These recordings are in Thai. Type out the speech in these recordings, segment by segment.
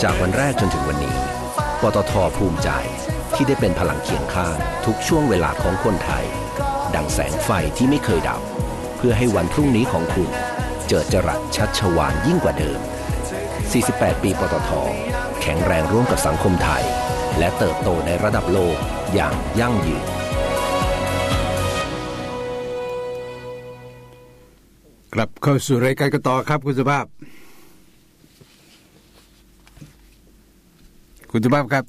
จากวันแรกจนถึงวันนี้ปตท.ภูมิใจที่ได้เป็นพลังเคียงข้างทุกช่วงเวลาของคนไทยดังแสงไฟที่ไม่เคยดับเพื่อให้วันพรุ่งนี้ของคุณเจิดจรัสชัชวาลยิ่งกว่าเดิม48 ปีปตท.แข็งแรงร่วมกับสังคมไทยและเติบโตในระดับโลกอย่างยั่งยืนกลับเข้าสู่รายการกันต่อครับคุณสุภาพครับ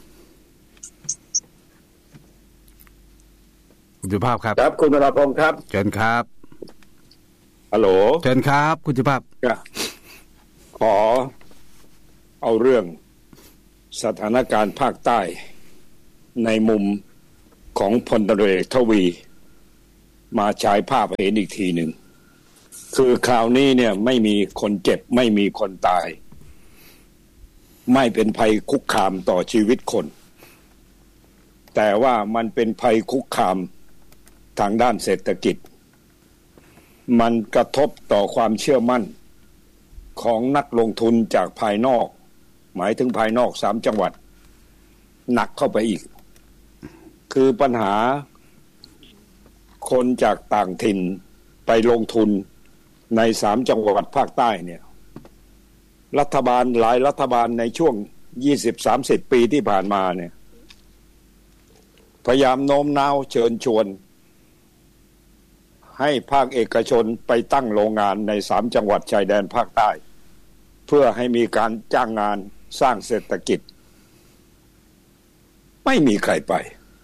คุณสุภาพครับครับคุณธนพงศ์ครับเชิญครับฮัลโหลเชิญครับคุณสุภาพขอเอาเรื่องสถานการณ์ภาคใต้ในมุมของพลตำรวจเอกทวีมาฉายภาพให้เห็นอีกทีหนึ่งคือคราวนี้เนี่ยไม่มีคนเจ็บไม่มีคนตายไม่เป็นภัยคุกคามต่อชีวิตคนแต่ว่ามันเป็นภัยคุกคามทางด้านเศรษฐกิจมันกระทบต่อความเชื่อมั่นของนักลงทุนจากภายนอกหมายถึงภายนอก3จังหวัดหนักเข้าไปอีกคือปัญหาคนจากต่างถิ่นไปลงทุนใน3จังหวัดภาคใต้เนี่ยรัฐบาลหลายรัฐบาลในช่วง 20-30 ปีที่ผ่านมาเนี่ยพยายามโน้มน้าวเชิญชวนให้ภาคเอกชนไปตั้งโรงงานใน3จังหวัดชายแดนภาคใต้เพื่อให้มีการจ้างงานสร้างเศรษฐกิจไม่มีใครไป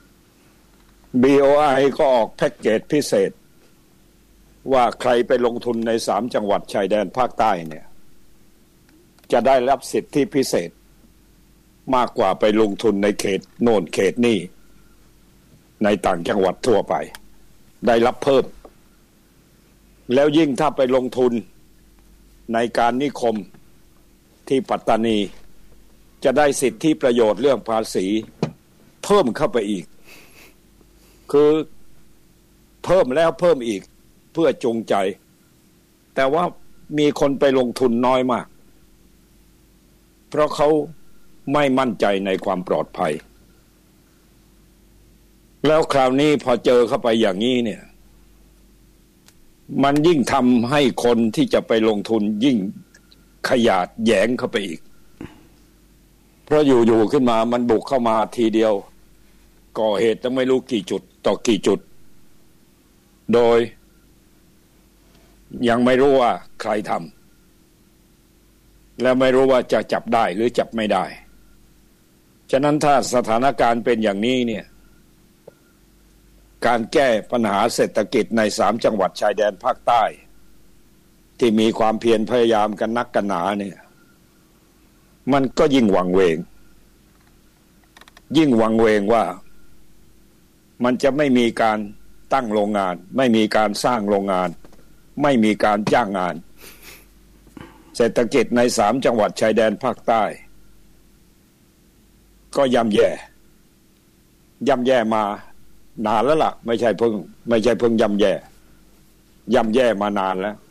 BOI ก็ออกแพ็กเกจพิเศษว่าใครไปลงทุนใน3จังหวัดชายแดนภาคใต้เนี่ยจะได้รับสิทธิพิเศษมากกว่าไปลงทุนในเขตโน่นเขตนี่ในต่างจังหวัดทั่วไปได้รับเพิ่มแล้วยิ่งถ้าไปลงทุนในการนิคมที่ปัตตานีจะได้สิทธิประโยชน์เรื่องภาษีเพิ่มเข้าไปอีกคือเพิ่มแล้วเพิ่มอีกเพื่อจูงใจแต่ว่ามีคนไปลงทุนน้อยมากเพราะเขาไม่มั่นใจในความปลอดภัยแล้วคราวนี้พอเจอเข้าไปอย่างนี้เนี่ยมันยิ่งทำให้คนที่จะไปลงทุนยิ่งขยาดแหยงเข้าไปอีกเพราะอยู่ๆขึ้นมามันบุกเข้ามาทีเดียวก่อเหตุตั้งไม่รู้กี่จุดต่อกี่จุดโดยยังไม่รู้ว่าใครทำและไม่รู้ว่าจะจับได้หรือจับไม่ได้ฉะนั้นถ้าสถานการณ์เป็นอย่างนี้เนี่ยการแก้ปัญหาเศรษฐกิจใน3จังหวัดชายแดนภาคใต้ที่มีความเพียรพยายามกันนักกันหนาเนี่ยมันก็ยิ่งวังเวงว่ามันจะไม่มีการตั้งโรงงานไม่มีการสร้างโรงงานไม่มีการจ้างงานเศรษฐกิจใน3จังหวัดชายแดนภาคใต้ก็ย่ำแย่มานานแล้วล่ะไม่ใช่เพิ่งย่ำแย่มานานแล้ว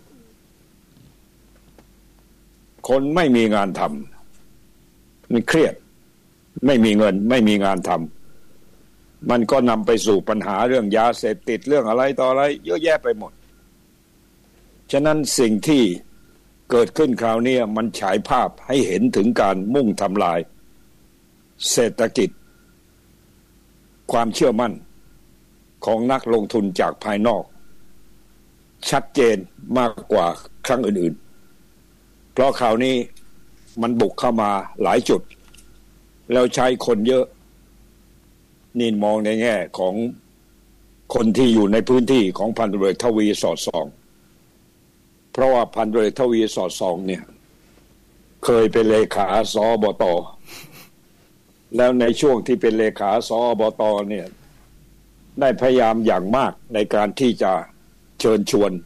คนไม่มีงานทำมันเครียดไม่มีเงินไม่มีงานทำมันก็นำไปสู่ปัญหาเรื่องยาเสพติดเรื่องอะไรต่ออะไรเยอะแยะไปหมดฉะนั้นสิ่งที่เกิดขึ้นคราวนี้มันฉายภาพให้เห็นถึงการมุ่งทำลายเศรษฐกิจความเชื่อมั่นของนักลงทุนจากภายนอกชัดเจนมากกว่าครั้งอื่นๆเพราะคราวนี้มันบุกเข้ามาหลายจุดแล้วใช้คนเยอะนี่มองในแง่ของคนที่อยู่ในพื้นที่ของพันตำรวจทวีสอดส่องเพราะว่าพันตำรวจทวีสอดส่องเนี่ยเคยเป็นเลขาสบต.แล้วในช่วงที่เป็นเลขาสบต.เนี่ยได้พยายามอย่างมากในการที่จะเชิญชวน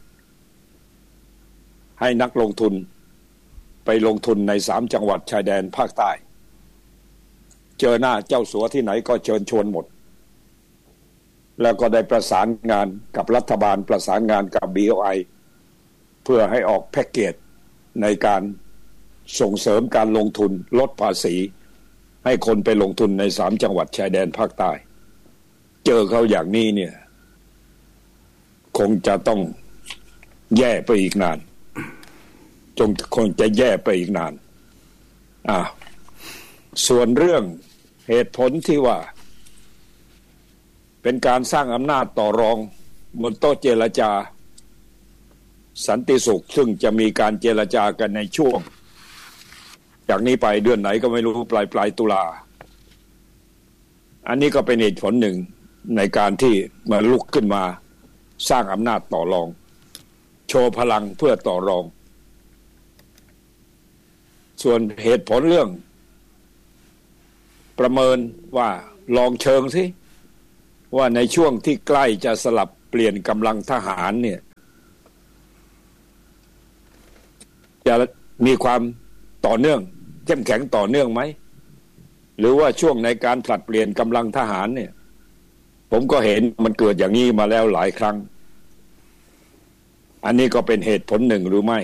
ให้นักลงทุนไปลงทุนใน3จังหวัดชายแดนภาคใต้เจอหน้าเจ้าสัวที่ไหนก็เชิญชวนหมดแล้วก็ได้ประสานงานกับรัฐบาลประสานงานกับ BOI เพื่อให้ออกแพ็กเกจในการส่งเสริมการลงทุนลดภาษีให้คนไปลงทุนใน3จังหวัดชายแดนภาคใต้เจอเขาอย่างนี้เนี่ยคงจะต้องแย่ไปอีกนานคงจะแย่ไปอีกนานส่วนเรื่องเหตุผลที่ว่าเป็นการสร้างอำนาจต่อรองบนโต๊ะเจรจาสันติสุขซึ่งจะมีการเจรจากันในช่วงจากนี้ไปเดือนไหนก็ไม่รู้ปลายตุลาอันนี้ก็เป็นเหตุผลหนึ่งในการที่มาลุกขึ้นมาสร้างอำนาจต่อรองโชว์พลังเพื่อต่อรองส่วนเหตุผลเรื่องประเมินว่าลองเชิงสิว่าในช่วงที่ใกล้จะสลับเปลี่ยนกำลังทหารเนี่ยจะมีความต่อเนื่องเข้มแข็งต่อเนื่องไหมหรือว่าช่วงในการผลัดเปลี่ยนกำลังทหารเนี่ยผมก็เห็นมันเกิดอย่างนี้มาแล้วหลายครั้งอันนี้ก็เป็นเหตุผลหนึ่งหรือไม่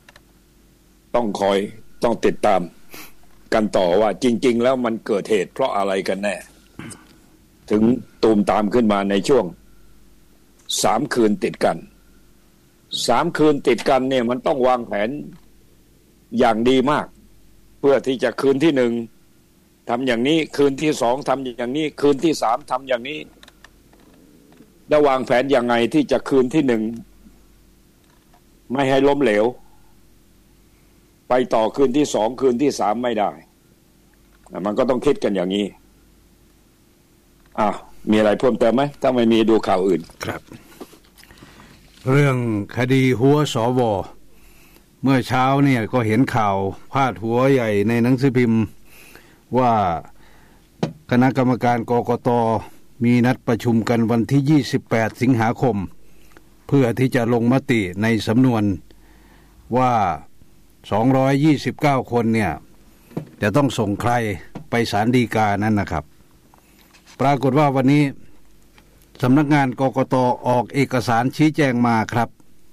ต้องติดตามกันต่อว่าจริงๆแล้วมันเกิดเหตุเพราะอะไรกันแน่ถึงตูมตามขึ้นมาในช่วง3 คืนติดกัน3 คืนติดกันเนี่ยมันต้องวางแผนอย่างดีมากเพื่อที่จะคืนที่1ทำอย่างนี้คืนที่2ทำอย่างนี้คืนที่3ทำอย่างนี้แล้ววางแผนยังไงที่จะคืนที่1ไม่ให้ล้มเหลวไปต่อคืนที่2คืนที่3ไม่ได้มันก็ต้องคิดกันอย่างนี้มีอะไรเพิ่มเติมไหมถ้าไม่มีดูข่าวอื่นครับเรื่องคดีหัวสวเมื่อเช้าเนี่ยก็เห็นข่าวพาดหัวใหญ่ในหนังสือพิมพ์ว่าคณะกรรมการกกต.มีนัดประชุมกันวันที่28สิงหาคมเพื่อที่จะลงมติในสำนวนว่า229คนเนี่ยจะต้องส่งใครไปศาลฎีกานั้นนะครับปรากฏว่าวันนี้สำนักงานกกต.ออกเอกสารชี้แจงมาครับ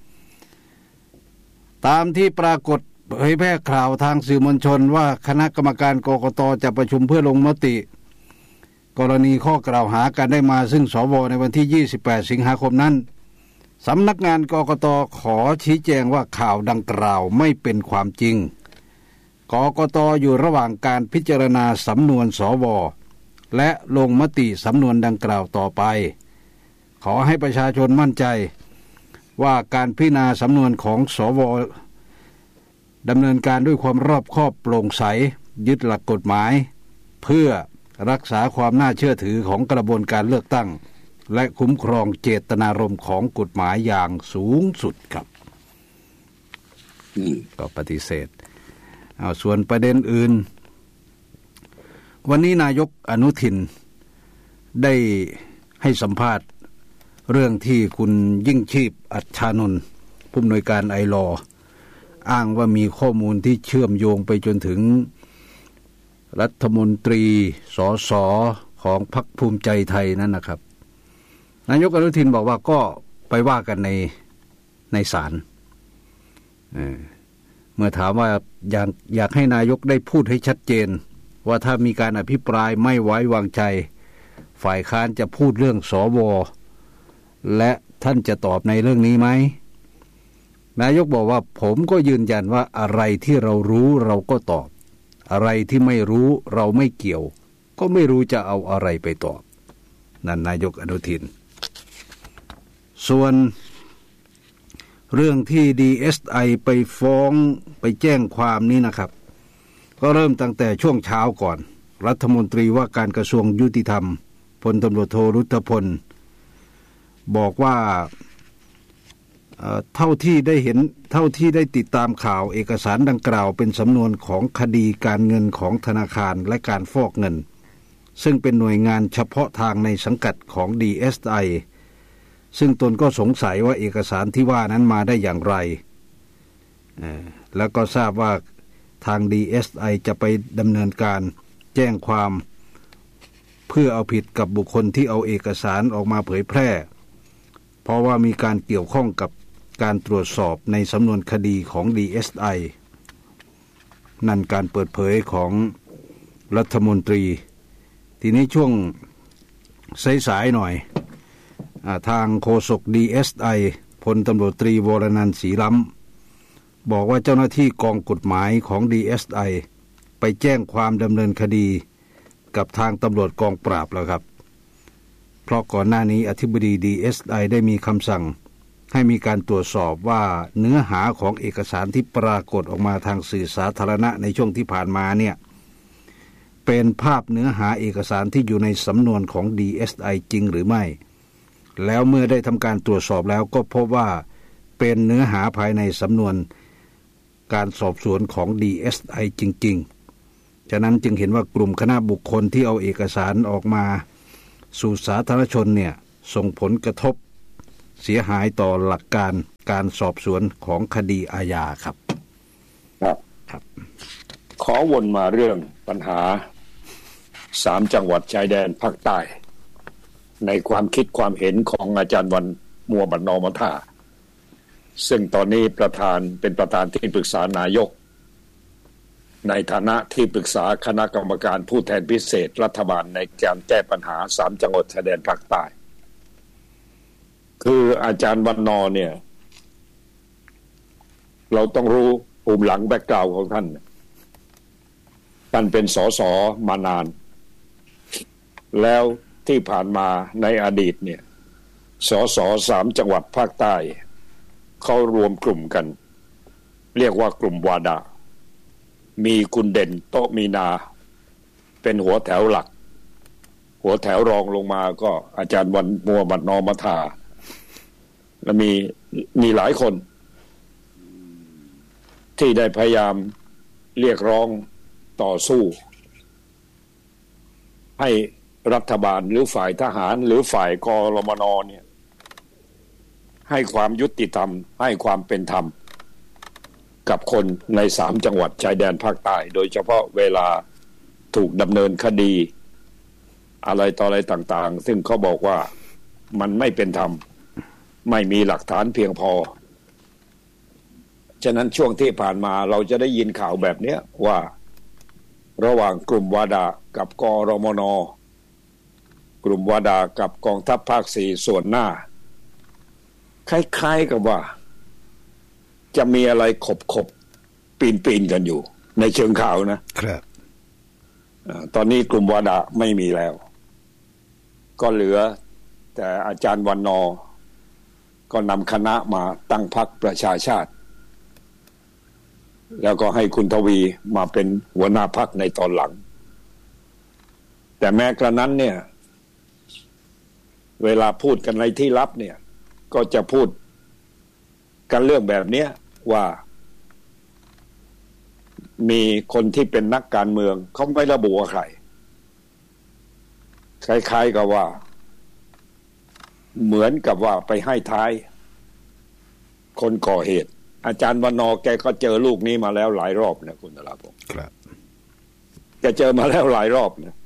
ตามที่ปรากฏเผยแพร่ข่าวทางสื่อมวลชนว่าคณะกรรมการกกต.จะประชุมเพื่อลงมติกรณีข้อกล่าวหากันได้มาซึ่งสวในวันที่28สิงหาคมนั้นสำนักงานกกต.ขอชี้แจงว่าข่าวดังกล่าวไม่เป็นความจริงกกต.อยู่ระหว่างการพิจารณาสำนวนสวและลงมติสำนวนดังกล่าวต่อไปขอให้ประชาชนมั่นใจว่าการพิจารณาสำนวนของสวดำเนินการด้วยความรอบคอบโปร่งใสยึดหลักกฎหมายเพื่อรักษาความน่าเชื่อถือของกระบวนการเลือกตั้งและคุ้มครองเจตนารมณ์ของกฎหมายอย่างสูงสุดครับก็ปฏิเสธส่วนประเด็นอื่นวันนี้นายกอนุทินได้ให้สัมภาษณ์เรื่องที่คุณยิ่งชีพอัจฉานนท์ผู้อำนวยการไอลออ้างว่ามีข้อมูลที่เชื่อมโยงไปจนถึงรัฐมนตรีสสของพรรคภูมิใจไทยนั่นนะครับนายกอนุทินบอกว่าก็ไปว่ากันในศาลเมื่อถามว่าอยากให้นายกได้พูดให้ชัดเจนว่าถ้ามีการอภิปรายไม่ไว้วางใจฝ่ายค้านจะพูดเรื่องสวและท่านจะตอบในเรื่องนี้ไหมนายกบอกว่าผมก็ยืนยันว่าอะไรที่เรารู้เราก็ตอบอะไรที่ไม่รู้เราไม่เกี่ยวก็ไม่รู้จะเอาอะไรไปตอบนั่นนายกอนุทินส่วนเรื่องที่ DSI ไปฟ้องไปแจ้งความนี้นะครับก็เริ่มตั้งแต่ช่วงเช้าก่อนรัฐมนตรีว่าการกระทรวงยุติธรรมพลตำรวจโทรุธพลบอกว่าเท่าที่ได้ติดตามข่าวเอกสารดังกล่าวเป็นสำนวนของคดีการเงินของธนาคารและการฟอกเงินซึ่งเป็นหน่วยงานเฉพาะทางในสังกัดของ DSI ซึ่งตนก็สงสัยว่าเอกสารที่ว่านั้นมาได้อย่างไรแล้วก็ทราบว่าทาง DSI จะไปดำเนินการแจ้งความเพื่อเอาผิดกับบุคคลที่เอาเอกสารออกมาเผยแพร่เพราะว่ามีการเกี่ยวข้องกับการตรวจสอบในสำนวนคดีของ DSI นั่นการเปิดเผยของรัฐมนตรีทีนี้ช่วงสายๆหน่อยทางโฆษก DSI พลตำรวจตรีวรนันท์ศรีล้ำบอกว่าเจ้าหน้าที่กองกฎหมายของ DSI ไปแจ้งความดำเนินคดีกับทางตำรวจกองปราบแล้วครับเพราะก่อนหน้านี้อธิบดี DSI ได้มีคำสั่งให้มีการตรวจสอบว่าเนื้อหาของเอกสารที่ปรากฏออกมาทางสื่อสาธารณะในช่วงที่ผ่านมาเนี่ยเป็นภาพเนื้อหาเอกสารที่อยู่ในสำนวนของ DSI จริงหรือไม่แล้วเมื่อได้ทำการตรวจสอบแล้วก็พบว่าเป็นเนื้อหาภายในสำนวนการสอบสวนของ DSI จริงๆฉะนั้นจึงเห็นว่ากลุ่มคณะบุคคลที่เอาเอกสารออกมาสู่สาธารณชนเนี่ยส่งผลกระทบเสียหายต่อหลักการการสอบสวนของคดีอาญาครับครับขอวนมาเรื่องปัญหา3จังหวัดชายแดนภาคใต้ในความคิดความเห็นของอาจารย์วันมัวบัดนอมธาซึ่งตอนนี้เป็นประธานที่ปรึกษานายกในฐานะที่ปรึกษาคณะกรรมการผู้แทนพิเศษรัฐบาลในการแก้ปัญหา3จังหวัดชายแดนภาคใต้คืออาจารย์วันนอเนี่ยเราต้องรู้ภูมิหลังแบ็คกราวด์ของท่านเป็นสสมานานแล้วที่ผ่านมาในอดีตเนี่ยสส3จังหวัดภาคใต้เขารวมกลุ่มกันเรียกว่ากลุ่มวาดามีคุณเด่นโตมีนาเป็นหัวแถวหลักหัวแถวรองลงมาก็อาจารย์วันมัวบัดนอมธาและมีหลายคนที่ได้พยายามเรียกร้องต่อสู้ให้รัฐบาลหรือฝ่ายทหารหรือฝ่ายกรมนเนี่ยให้ความยุติธรรมให้ความเป็นธรรมกับคนใน3จังหวัดชายแดนภาคใต้โดยเฉพาะเวลาถูกดำเนินคดีอะไรต่ออะไรต่างๆซึ่งเขาบอกว่ามันไม่เป็นธรรมไม่มีหลักฐานเพียงพอฉะนั้นช่วงที่ผ่านมาเราจะได้ยินข่าวแบบนี้ว่าระหว่างกลุ่มวาดากับกรมนกลุ่มวาดากับกองทัพภาค4ส่วนหน้าคล้ายๆกับว่าจะมีอะไรขบปีนกันอยู่ในเชิงข่าวนะครับตอนนี้กลุ่มวาดาไม่มีแล้วก็เหลือแต่อาจารย์วันนอก็นำคณะมาตั้งพรรคประชาชาติแล้วก็ให้คุณทวีมาเป็นหัวหน้าพรรคในตอนหลังแต่แม้กระนั้นเนี่ยเวลาพูดกันในที่ลับเนี่ยก็จะพูดกันเรื่องแบบนี้ว่ามีคนที่เป็นนักการเมืองเขาไม่ระบุว่าใครคล้ายๆกับว่าเหมือนกับว่าไปให้ท้ายคนก่อเหตุอาจารย์วันนอแกก็เจอลูกนี้มาแล้วหลายรอบนะคุณธราพงศ์ครับแกเจอมาแล้วหลายรอบนะ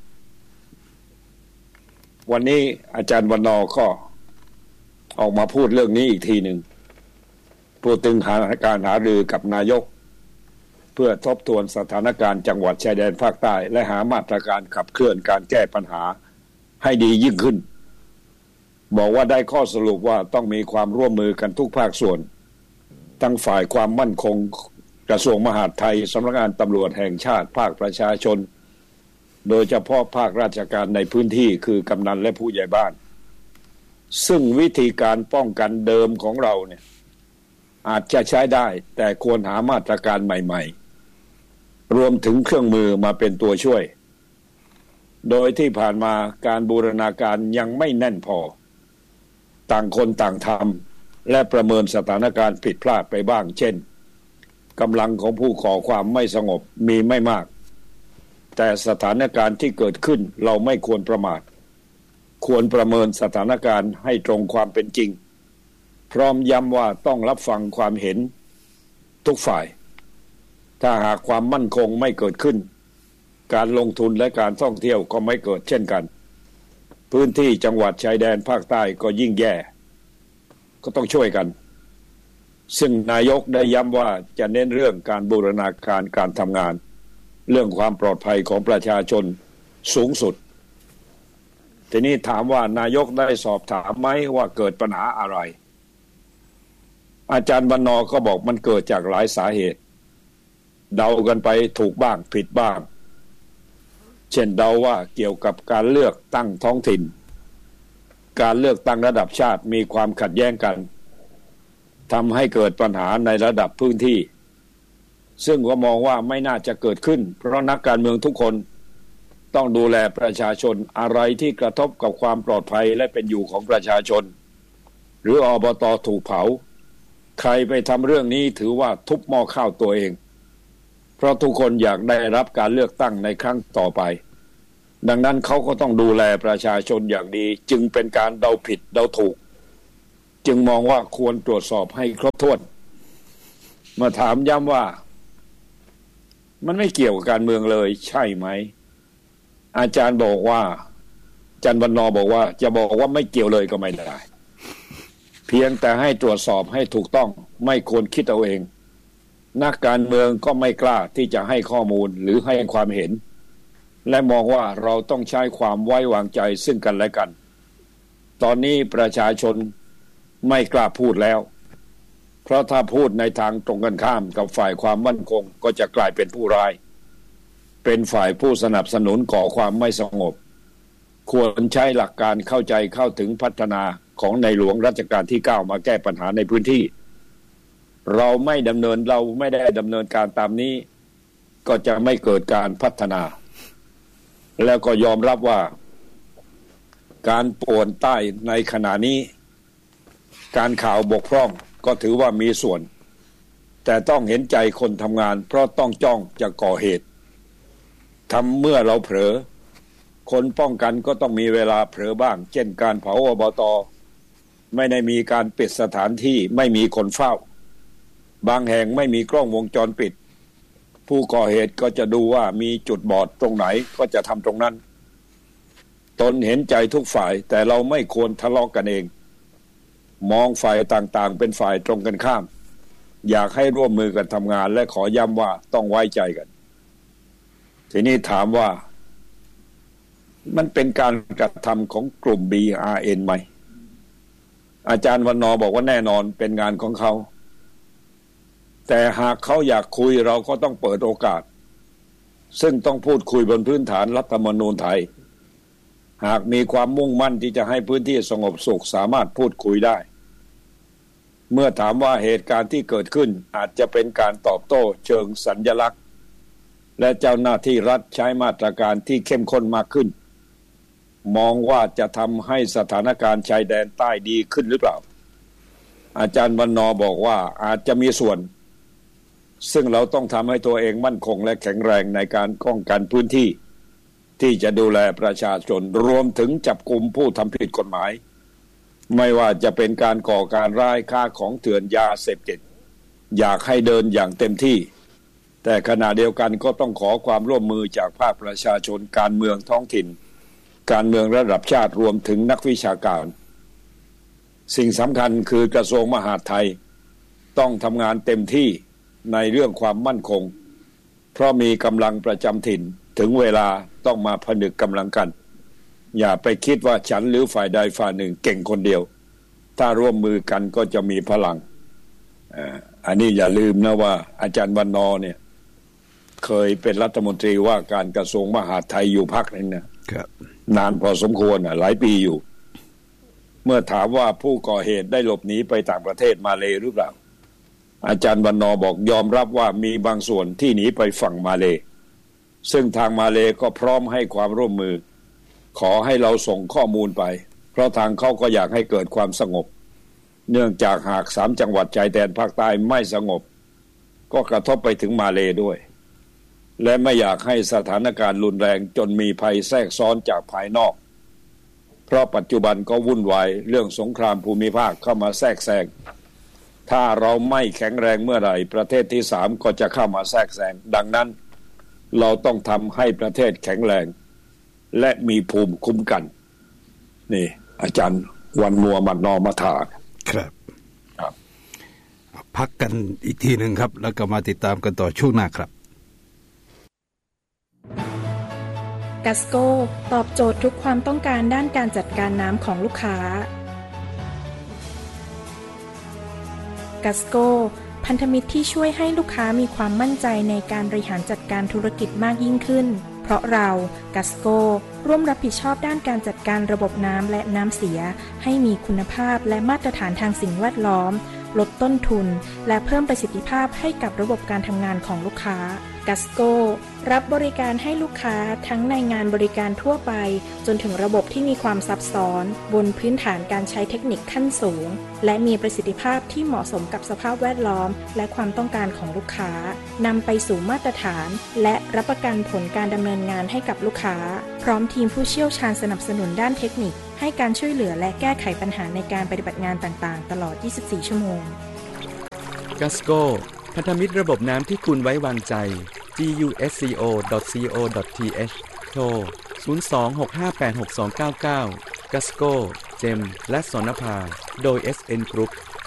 วันนี้อาจารย์วันนอก็ออกมาพูดเรื่องนี้อีกทีหนึ่งพูดถึงการหารือกับนายกเพื่อทบทวนสถานการณ์จังหวัดชายแดนภาคใต้และหามาตรการขับเคลื่อนการแก้ปัญหาให้ดียิ่งขึ้นบอกว่าได้ข้อสรุปว่าต้องมีความร่วมมือกันทุกภาคส่วนทั้งฝ่ายความมั่นคงกระทรวงมหาดไทยสำนักงานตำรวจแห่งชาติภาคประชาชนโดยเฉพาะภาคราชการในพื้นที่คือกำนันและผู้ใหญ่บ้านซึ่งวิธีการป้องกันเดิมของเราเนี่ยอาจจะใช้ได้แต่ควรหามาตรการใหม่ๆรวมถึงเครื่องมือมาเป็นตัวช่วยโดยที่ผ่านมาการบูรณาการยังไม่แน่นพอต่างคนต่างทำและประเมินสถานการณ์ผิดพลาดไปบ้างเช่นกำลังของผู้ก่อความไม่สงบมีไม่มากแต่สถานการณ์ที่เกิดขึ้นเราไม่ควรประมาทควรประเมินสถานการณ์ให้ตรงความเป็นจริงพร้อมย้ำว่าต้องรับฟังความเห็นทุกฝ่ายถ้าหากความมั่นคงไม่เกิดขึ้นการลงทุนและการท่องเที่ยวก็ไม่เกิดเช่นกันพื้นที่จังหวัดชายแดนภาคใต้ก็ยิ่งแย่ก็ต้องช่วยกันซึ่งนายกได้ย้ำว่าจะเน้นเรื่องการบูรณาการการทำงานเรื่องความปลอดภัยของประชาชนสูงสุดทีนี้ถามว่านายกได้สอบถามไหมว่าเกิดปัญหาอะไรอาจารย์วรรณก็บอกมันเกิดจากหลายสาเหตุเดากันไปถูกบ้างผิดบ้างเช่นเดาว่าเกี่ยวกับการเลือกตั้งท้องถิ่นการเลือกตั้งระดับชาติมีความขัดแย้งกันทำให้เกิดปัญหาในระดับพื้นที่ซึ่งก็มองว่าไม่น่าจะเกิดขึ้นเพราะนักการเมืองทุกคนต้องดูแลประชาชนอะไรที่กระทบกับความปลอดภัยและเป็นอยู่ของประชาชนหรืออบต.ถูกเผาใครไปทำเรื่องนี้ถือว่าทุบหม้อข้าวตัวเองเพราะทุกคนอยากได้รับการเลือกตั้งในครั้งต่อไปดังนั้นเขาก็ต้องดูแลประชาชนอย่างดีจึงเป็นการเดาผิดเดาถูกจึงมองว่าควรตรวจสอบให้ครบถ้วนมาถามย้ำว่ามันไม่เกี่ยวกับการเมืองเลยใช่ไหมอาจารย์บอกว่าอาจารย์วรรณบอกว่าจะบอกว่าไม่เกี่ยวเลยก็ไม่ได้เพียงแต่ให้ตรวจสอบให้ถูกต้องไม่ควรคิดเอาเองนักการเมืองก็ไม่กล้าที่จะให้ข้อมูลหรือให้ความเห็นและมองว่าเราต้องใช้ความไว้วางใจซึ่งกันและกันตอนนี้ประชาชนไม่กล้าพูดแล้วเพราะถ้าพูดในทางตรงกันข้ามกับฝ่ายความมั่นคงก็จะกลายเป็นผู้ร้ายเป็นฝ่ายผู้สนับสนุนก่อความไม่สงบควรใช้หลักการเข้าใจเข้าถึงพัฒนาของในหลวงรัชกาลที่9มาแก้ปัญหาในพื้นที่เราไม่ได้ดำเนินการตามนี้ก็จะไม่เกิดการพัฒนาแล้วก็ยอมรับว่าการป่วนใต้ในขณะนี้การข่าวบกพร่องก็ถือว่ามีส่วนแต่ต้องเห็นใจคนทำงานเพราะต้องจ้องจะก่อเหตุทำเมื่อเราเผลอคนป้องกันก็ต้องมีเวลาเผลอบ้างเช่นการเผาอบต.ไม่ได้มีการปิดสถานที่ไม่มีคนเฝ้าบางแห่งไม่มีกล้องวงจรปิดผู้ก่อเหตุก็จะดูว่ามีจุดบอดตรงไหนก็จะทำตรงนั้นตนเห็นใจทุกฝ่ายแต่เราไม่ควรทะเลาะกันเองมองฝ่ายต่างๆเป็นฝ่ายตรงกันข้ามอยากให้ร่วมมือกันทำงานและขอย้ำว่าต้องไว้ใจกันทีนี้ถามว่ามันเป็นการกระทำของกลุ่ม BRN ไหมอาจารย์วรรณบอกว่าแน่นอนเป็นงานของเขาแต่หากเขาอยากคุยเราก็ต้องเปิดโอกาสซึ่งต้องพูดคุยบนพื้นฐานรัฐธรรมนูญไทยหากมีความมุ่งมั่นที่จะให้พื้นที่สงบสุขสามารถพูดคุยได้เมื่อถามว่าเหตุการณ์ที่เกิดขึ้นอาจจะเป็นการตอบโต้เชิงสัญลักษณ์และเจ้าหน้าที่รัฐใช้มาตรการที่เข้มข้นมากขึ้นมองว่าจะทำให้สถานการณ์ชายแดนใต้ดีขึ้นหรือเปล่าอาจารย์วรรณบอกว่าอาจจะมีส่วนซึ่งเราต้องทำให้ตัวเองมั่นคงและแข็งแรงในการป้องกันพื้นที่ที่จะดูแลประชาชนรวมถึงจับกุมผู้ทำผิดกฎหมายไม่ว่าจะเป็นการก่อการร้ายฆ่าของเถื่อนยาเสพติดอยากให้เดินอย่างเต็มที่แต่ขณะเดียวกันก็ต้องขอความร่วมมือจากภาคประชาชนการเมืองท้องถิ่นการเมืองระดับชาติรวมถึงนักวิชาการสิ่งสำคัญคือกระทรวงมหาดไทยต้องทำงานเต็มที่ในเรื่องความมั่นคงเพราะมีกำลังประจำถิ่นถึงเวลาต้องมาผนึกกำลังกันอย่าไปคิดว่าฉันหรือฝ่ายใดฝ่ายหนึ่งเก่งคนเดียวถ้าร่วมมือกันก็จะมีพลังอันนี้อย่าลืมนะว่าอาจารย์วรรณเนี่ยเคยเป็นรัฐมนตรีว่าการกระทรวงมหาดไทยอยู่พักนึงนะครับนานพอสมควรหลายปีอยู่เมื่อถามว่าผู้ก่อเหตุได้หลบหนีไปต่างประเทศมาเลหรือเปล่าอาจารย์วรรณบอกยอมรับว่ามีบางส่วนที่หนีไปฝั่งมาเลซึ่งทางมาเลก็พร้อมให้ความร่วมมือขอให้เราส่งข้อมูลไปเพราะทางเขาก็อยากให้เกิดความสงบเนื่องจากหาก3จังหวัดชายแดนภาคใต้ไม่สงบก็กระทบไปถึงมาเลด้วยและไม่อยากให้สถานการณ์รุนแรงจนมีภัยแทรกซ้อนจากภายนอกเพราะปัจจุบันก็วุ่นวายเรื่องสงครามภูมิภาคเข้ามาแทรกแซงถ้าเราไม่แข็งแรงเมื่อไหร่ประเทศที่3ก็จะเข้ามาแทรกแซงดังนั้นเราต้องทำให้ประเทศแข็งแรงและมีภูมิคุ้มกันนี่อาจารย์วันมัวมัดนอมาถาครับพักกันอีกทีหนึ่งครับแล้วก็มาติดตามกันต่อช่วงหน้าครับกัสโกตอบโจทย์ทุกความต้องการด้านการจัดการน้ำของลูกค้ากัสโกพันธมิตรที่ช่วยให้ลูกค้ามีความมั่นใจในการบริหารจัดการธุรกิจมากยิ่งขึ้นเพราะเรากัสโกร่วมรับผิดชอบด้านการจัดการระบบน้ำและน้ำเสียให้มีคุณภาพและมาตรฐานทางสิ่งแวดล้อมลดต้นทุนและเพิ่มประสิทธิภาพให้กับระบบการทำงานของลูกค้ากัสโกรับบริการให้ลูกค้าทั้งในงานบริการทั่วไปจนถึงระบบที่มีความซับซ้อนบนพื้นฐานการใช้เทคนิคขั้นสูงและมีประสิทธิภาพที่เหมาะสมกับสภาพแวดล้อมและความต้องการของลูกค้านำไปสู่มาตรฐานและรับประกันผลการดำเนินงานให้กับลูกค้าพร้อมทีมผู้เชี่ยวชาญสนับสนุนด้านเทคนิคให้การช่วยเหลือและแก้ไขปัญหาในการปฏิบัติงานต่างๆตลอด 24 ชั่วโมงกัสโกพันธมิตรระบบน้ำที่คุณไว้วางใจ gusco.co.th โทร 02-658-6299 กัสโก เจมและสนภาโดย SN Group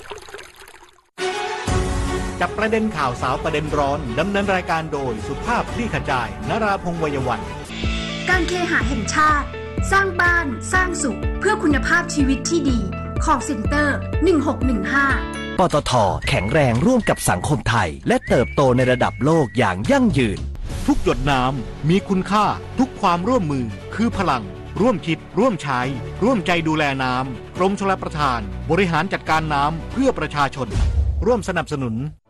จับประเด็นข่าวสาวประเด็นร้อนดำเนินรายการโดยสุภาพคลี่ขจายนราพงษ์ วัยวัฒน์การเคหะแห่งชาติสร้างบ้านสร้างสุขเพื่อคุณภาพชีวิตที่ดีcall center 1615 ปตท.แข็งแรงร่วมกับสังคมไทยและเติบโตในระดับโลกอย่างยั่งยืนทุกหยดน้ำมีคุณค่าทุกความร่วมมือคือพลังร่วมคิดร่วมใช้ร่วมใจดูแลน้ำกรมชลประทานบริหารจัดการน้ำเพื่อประชาชนร่วมสนับสนุน